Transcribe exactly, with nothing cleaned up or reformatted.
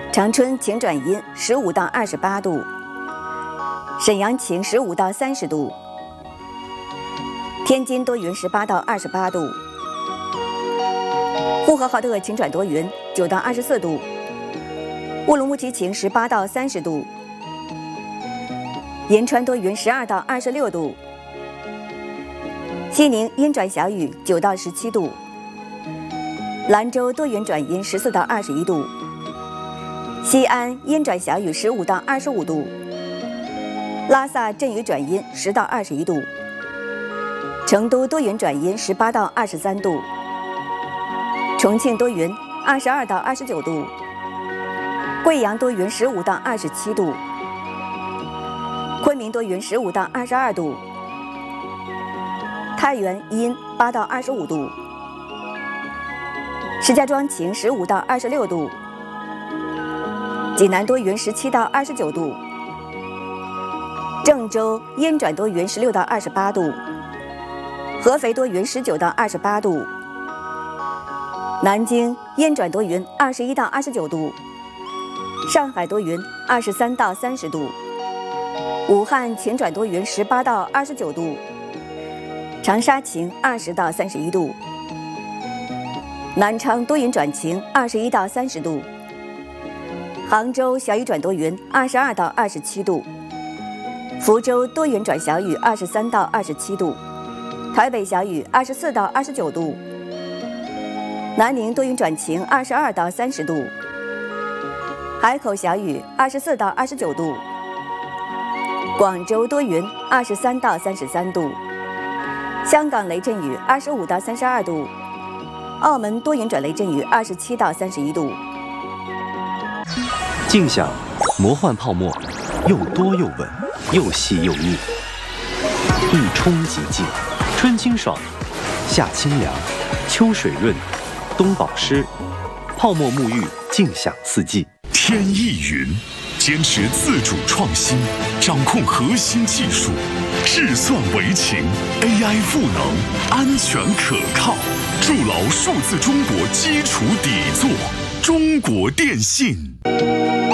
长春晴转阴，十五到二十八度；沈阳晴，十五到三十度；天津多云，十八到二十八度；呼和浩特晴转多云，九到二十四度；乌鲁木齐晴，十八到三十度；银川多云，十二到二十六度；西宁阴转小雨，九到十七度；兰州多云转阴，十四到二十一度；西安阴转小雨，十五到二十五度；拉萨阵雨转阴，十到二十一度；成都多云转阴，十八到二十三度；重庆多云，二十二到二十九度；贵阳多云，十五到二十七度；昆明多云，十五到二十二度；太原阴，八到二十五度；石家庄晴，十五到二十六度；济南多云，十七到二十九度；郑州阴转多云，十六到二十八度；合肥多云，十九到二十八度；南京阴转多云，二十一到二十九度；上海多云，二十三到三十度；武汉晴转多云，十八到二十九度；长沙晴，二十到三十一度；南昌多云转晴，二十一到三十度；杭州小雨转多云，二十二到二十七度；福州多云转小雨，二十三到二十七度；台北小雨，二十四到二十九度；南宁多云转晴，二十二到三十度；海口小雨，二十四到二十九度；广州多云，二十三到三十三度；香港雷阵雨，二十五到三十二度；澳门多云转雷阵雨，二十七到三十一度。 静享魔幻泡沫，又多又稳，又细又腻，一冲即净，春清爽，夏清凉，秋水润，冬保湿，泡沫沐浴，静享四季。 天意云，坚持自主创新，掌控核心技术，智算为情 ，A I 赋能，安全可靠，筑牢数字中国基础底座。中国电信。